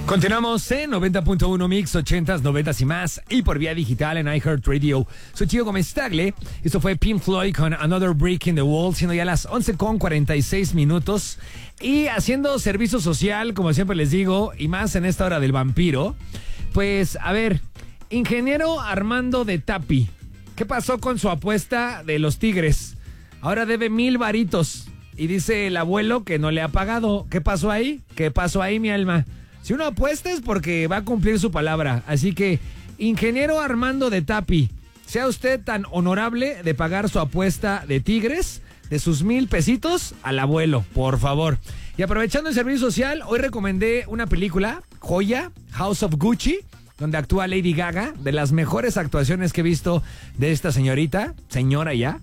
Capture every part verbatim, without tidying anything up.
Continuamos en noventa punto uno Mix, ochentas, noventas y más, y por vía digital en iHeartRadio. Soy Chico Gómez Tagle. Esto fue Pink Floyd con Another Brick in the Wall, siendo ya las once con cuarenta y seis minutos. Y haciendo servicio social, como siempre les digo, y más en esta hora del vampiro. Pues, a ver, ingeniero Armando de Tapi, ¿qué pasó con su apuesta de los Tigres? Ahora debe mil varitos. Y dice el abuelo que no le ha pagado. ¿Qué pasó ahí? ¿Qué pasó ahí, mi alma? Si uno apuesta es porque va a cumplir su palabra. Así que, ingeniero Armando de Tapi, sea usted tan honorable de pagar su apuesta de Tigres, de sus mil pesitos, al abuelo, por favor. Y aprovechando el servicio social, hoy recomendé una película, joya, House of Gucci, donde actúa Lady Gaga, de las mejores actuaciones que he visto de esta señorita, señora ya.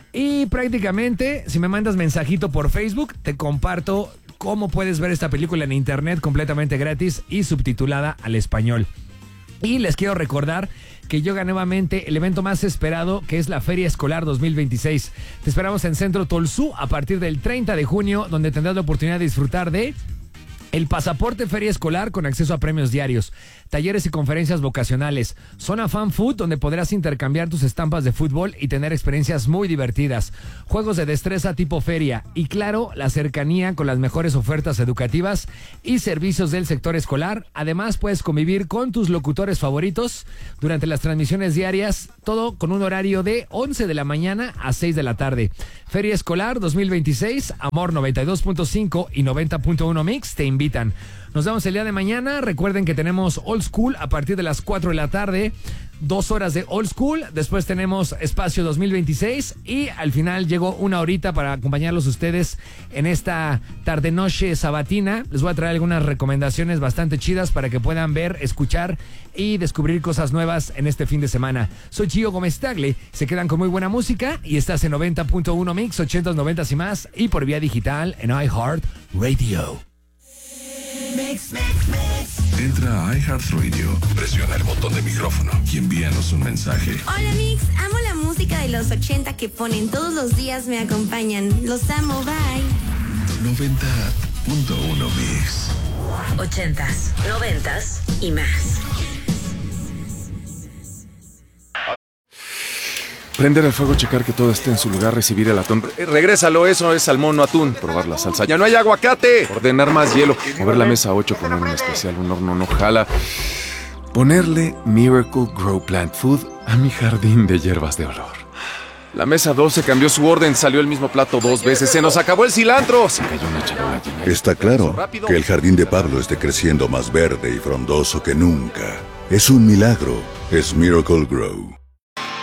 Y prácticamente, si me mandas mensajito por Facebook, te comparto cómo puedes ver esta película en internet completamente gratis y subtitulada al español. Y les quiero recordar que llega nuevamente el evento más esperado, que es la Feria Escolar dos mil veintiséis. Te esperamos en Centro Tolsú a partir del treinta de junio, donde tendrás la oportunidad de disfrutar de el pasaporte Feria Escolar con acceso a premios diarios, talleres y conferencias vocacionales, zona fan food donde podrás intercambiar tus estampas de fútbol y tener experiencias muy divertidas, juegos de destreza tipo feria y claro, la cercanía con las mejores ofertas educativas y servicios del sector escolar. Además puedes convivir con tus locutores favoritos durante las transmisiones diarias, todo con un horario de once de la mañana a seis de la tarde. Feria Escolar dos mil veintiséis, Amor noventa y dos punto cinco y noventa punto uno Mix te invitan. Nos vemos el día de mañana. Recuerden que tenemos Old School a partir de las cuatro de la tarde. Dos horas de Old School. Después tenemos Espacio dos mil veintiséis. Y al final llegó una horita para acompañarlos ustedes en esta tarde-noche sabatina. Les voy a traer algunas recomendaciones bastante chidas para que puedan ver, escuchar y descubrir cosas nuevas en este fin de semana. Soy Chico Gómez Tagle. Se quedan con muy buena música. Y estás en noventa punto uno Mix, ochentas, noventas y más. Y por vía digital en iHeartRadio. Mix, mix, mix. Entra a iHeartRadio, presiona el botón de micrófono y envíanos un mensaje. Hola Mix, amo la música de los ochenta que ponen todos los días, me acompañan. Los amo, bye. noventa punto uno Mix. Ochentas, noventas y más. Prender el fuego, checar que todo esté en su lugar, recibir el atún. Eh, regrésalo, eso es salmón, no atún. Probar la salsa. ¡Ya no hay aguacate! Ordenar más hielo. Mover la mesa ocho con un especial. Un horno no jala. Ponerle Miracle Grow Plant Food a mi jardín de hierbas de olor. La mesa doce cambió su orden. Salió el mismo plato dos veces. ¡Se nos acabó el cilantro! Se cayó una charola llena. Está claro que el jardín de Pablo esté creciendo más verde y frondoso que nunca. Es un milagro. Es Miracle Grow.